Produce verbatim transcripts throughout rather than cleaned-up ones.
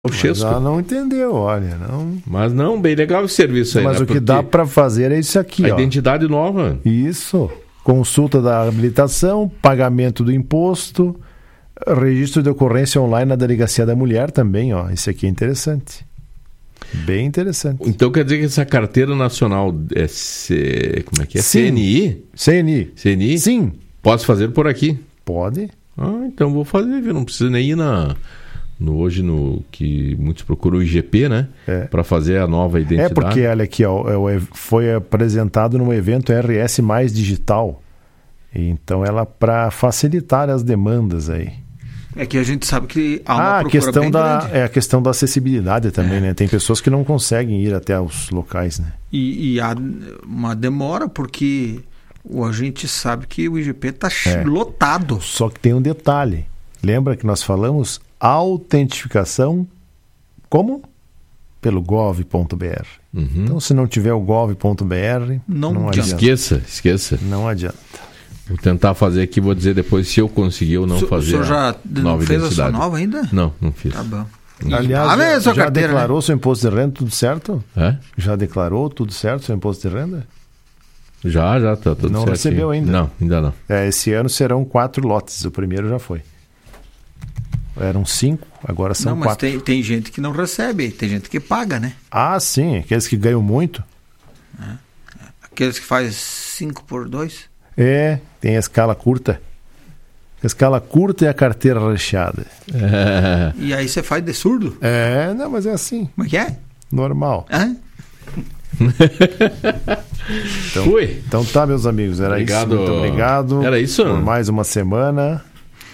O Chesco. Ela não entendeu, olha, não. Mas não, bem legal esse serviço aí. Mas né? o que Porque dá para fazer é isso aqui, a ó. identidade nova. Isso. Consulta da habilitação, pagamento do imposto, registro de ocorrência online na Delegacia da Mulher também, ó. Esse aqui é interessante. Bem interessante. Então quer dizer que essa carteira nacional é C... como é que é? Sim. C N I? C N I. C N I? Sim. Posso fazer por aqui? Pode. Ah, então vou fazer, viu? Não precisa nem ir na... No, hoje no que muitos procuram o I G P, né? É. Para fazer a nova identidade. É porque, olha aqui, ó, foi apresentado num evento R S Mais Digital. Então ela para facilitar as demandas aí. É que a gente sabe que há uma ah, a procura questão bem da grande. é a questão da acessibilidade também, É. né? Tem pessoas que não conseguem ir até os locais, né? E, e há uma demora porque a gente sabe que o I G P está É. lotado. Só que tem um detalhe. Lembra que nós falamos autentificação como? Pelo gov ponto b r. Uhum. Então, se não tiver o gov ponto b r, Não não, adianta. adianta. Esqueça, esqueça. Não adianta. Vou tentar fazer aqui, vou dizer depois se eu conseguir ou não O fazer. senhor já a não nova fez a sua identidade. nova ainda? Não, não fiz. Tá bom. Aliás, Ah, mas a já, sua já carteira, declarou né? seu imposto de renda, tudo certo? É? Já declarou tudo certo, seu imposto de renda? Já, já, tá tudo Não certinho. recebeu ainda? Não, ainda não. É, esse ano serão quatro lotes, o primeiro já foi. Eram cinco, agora são Não, mas quatro. tem, tem gente que não recebe, tem gente que paga, né? Ah, sim, aqueles que ganham muito. Aqueles que faz cinco por dois. É, tem a escala curta. A escala curta e a carteira recheada. É. E aí você faz de surdo? É, não, mas é assim, Como é que é? normal. Hã? Então, Fui. então tá, meus amigos, era Obrigado. isso. Muito obrigado. Era isso? Por mais uma semana.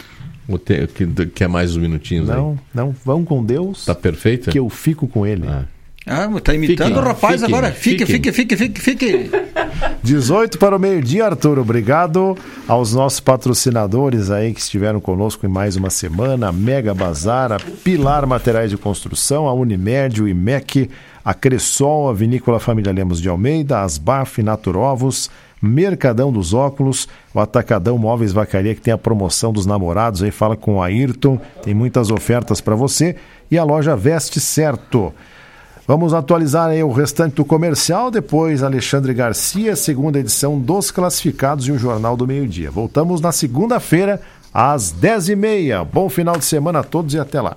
Vou ter- que- Quer mais uns minutinhos aí? Não, não, vão com Deus, Tá perfeito? que eu fico com ele. Ah. Ah, mas tá imitando Fiquem, o rapaz fiquem, agora. Fique, fiquem. fique, fique, fique, fique. dezoito para o meio-dia, Arthur. Obrigado aos nossos patrocinadores aí que estiveram conosco em mais uma semana. A Mega Bazar, a Pilar Materiais de Construção, a Unimed, o I M E C, a Cressol, a Vinícola Família Lemos de Almeida, a Asbaf, Naturovos, Mercadão dos Óculos, o Atacadão Móveis Vacaria, que tem a promoção dos namorados, aí fala com o Ayrton, tem muitas ofertas para você, e a loja Veste Certo. Vamos atualizar aí o restante do comercial, depois Alexandre Garcia, segunda edição dos classificados e o Jornal do Meio-Dia. Voltamos na segunda-feira, às dez e meia. Bom final de semana a todos e até lá.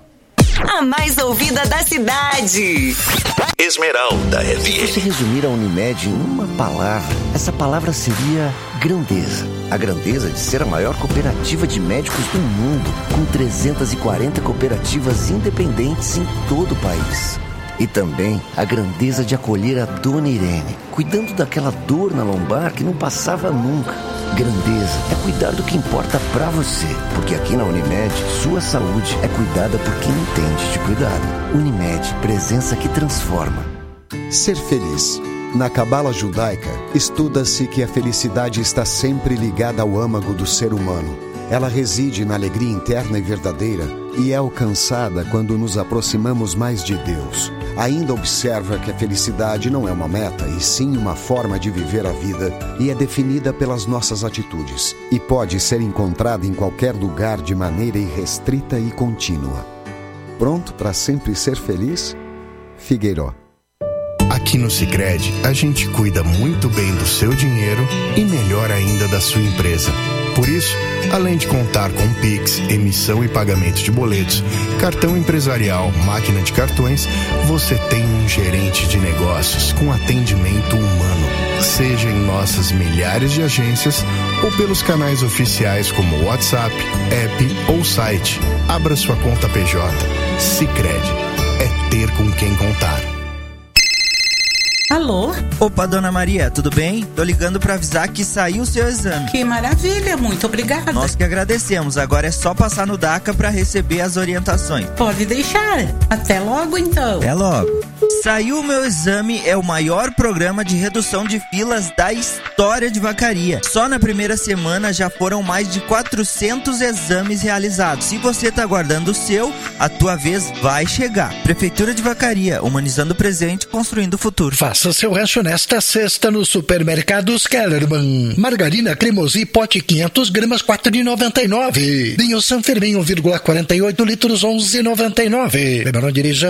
A mais ouvida da cidade. Esmeralda F M. Se resumir a Unimed em uma palavra, essa palavra seria grandeza. A grandeza de ser a maior cooperativa de médicos do mundo, com trezentas e quarenta cooperativas independentes em todo o país. E também a grandeza de acolher a Dona Irene, cuidando daquela dor na lombar que não passava nunca. Grandeza é cuidar do que importa pra você, porque aqui na Unimed, sua saúde é cuidada por quem entende de cuidado. Unimed, presença que transforma. Ser feliz. Na Cabala Judaica, estuda-se que a felicidade está sempre ligada ao âmago do ser humano. Ela reside na alegria interna e verdadeira e é alcançada quando nos aproximamos mais de Deus. Ainda observa que a felicidade não é uma meta, e sim uma forma de viver a vida, e é definida pelas nossas atitudes, e pode ser encontrada em qualquer lugar de maneira irrestrita e contínua. Pronto para sempre ser feliz? Figueiró. Aqui no Sicredi, a gente cuida muito bem do seu dinheiro e melhor ainda da sua empresa. Por isso, além de contar com Pix, emissão e pagamento de boletos, cartão empresarial, máquina de cartões, você tem um gerente de negócios com atendimento humano. Seja em nossas milhares de agências ou pelos canais oficiais como WhatsApp, app ou site. Abra sua conta P J. Sicredi. É ter com quem contar. Alô? Opa, dona Maria, tudo bem? Tô ligando pra avisar que saiu o seu exame. Que maravilha, muito obrigada. Nós que agradecemos, agora é só passar no DACA pra receber as orientações. Pode deixar. Até logo, então. Até logo. Saiu o Meu Exame é o maior programa de redução de filas da história de Vacaria. Só na primeira semana já foram mais de quatrocentos exames realizados. Se você tá aguardando o seu, a tua vez vai chegar. Prefeitura de Vacaria, humanizando o presente, construindo o futuro. Faça seu rancho nesta sexta no Supermercados Kellerman. Margarina Cremosi pote quinhentas gramas quatro reais e noventa e nove centavos. Vinho San Fermin um vírgula quarenta e oito litros onze reais e noventa e nove centavos. Beba, não dirija.